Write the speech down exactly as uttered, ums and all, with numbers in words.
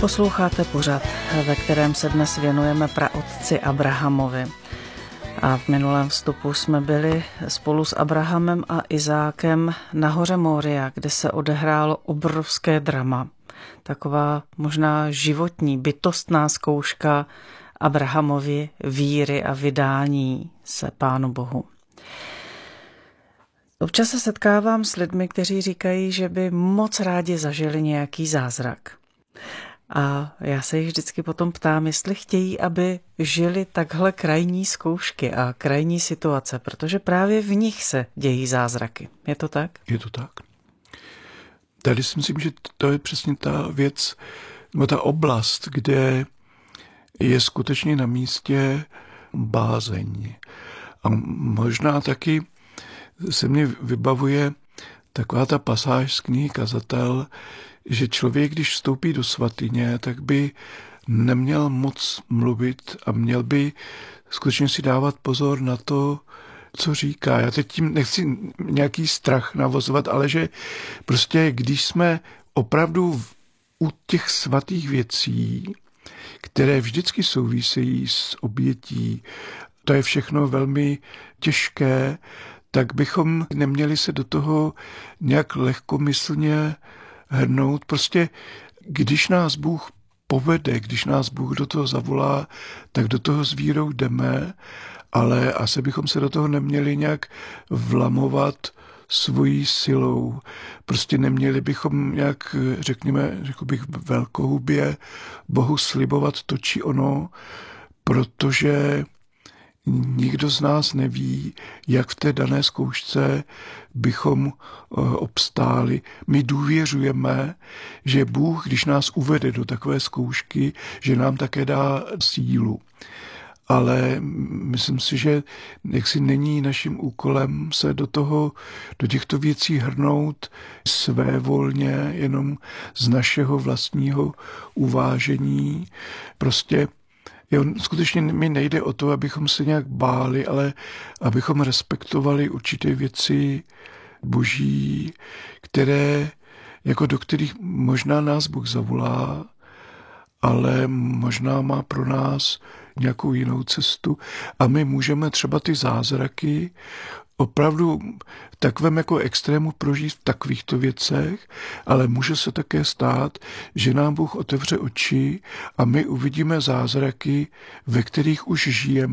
Posloucháte pořad, ve kterém se dnes věnujeme praotci Abrahamovi. A v minulém vstupu jsme byli spolu s Abrahamem a Izákem na hoře Moria, kde se odehrálo obrovské drama. Taková možná životní, bytostná zkouška Abrahamovi víry a vydání se Pánu Bohu. Občas se setkávám s lidmi, kteří říkají, že by moc rádi zažili nějaký zázrak. A já se jich vždycky potom ptám, jestli chtějí, aby žili takhle krajní zkoušky a krajní situace, protože právě v nich se dějí zázraky. Je to tak? Je to tak. Tady si myslím, že to je přesně ta věc, nebo ta oblast, kde je skutečně na místě bázeň. A možná taky se mně vybavuje taková ta pasáž z knihy Kazatel, že člověk, když vstoupí do svatyně, tak by neměl moc mluvit a měl by skutečně si dávat pozor na to, co říká. Já teď tím nechci nějaký strach navozovat, ale že prostě když jsme opravdu u těch svatých věcí, které vždycky souvisejí s obětí, to je všechno velmi těžké, tak bychom neměli se do toho nějak lehkomyslně hrnout. Prostě když nás Bůh povede, když nás Bůh do toho zavolá, tak do toho s vírou jdeme, ale asi bychom se do toho neměli nějak vlamovat svojí silou. Prostě neměli bychom nějak, řekněme, řekl bych, velkohubě Bohu slibovat to či ono, protože nikdo z nás neví, jak v té dané zkoušce bychom obstáli. My důvěřujeme, že Bůh, když nás uvede do takové zkoušky, že nám také dá sílu. Ale myslím si, že jaksi není naším úkolem se do toho, do těchto věcí hrnout svévolně, jenom z našeho vlastního uvážení. Prostě Jo, skutečně mi nejde o to, abychom se nějak báli, ale abychom respektovali určité věci boží, které, jako do kterých možná nás Bůh zavolá, ale možná má pro nás nějakou jinou cestu a my můžeme třeba ty zázraky opravdu takovém jako extrému prožít v takovýchto věcech, ale může se také stát, že nám Bůh otevře oči a my uvidíme zázraky, ve kterých už žijeme